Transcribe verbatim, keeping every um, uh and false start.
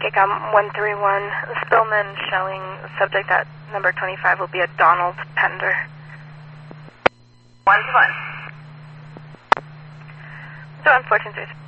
ACOM one three one, Spillman showing subject at number twenty-five will be a Donald Pender. one to one. So, unfortunately,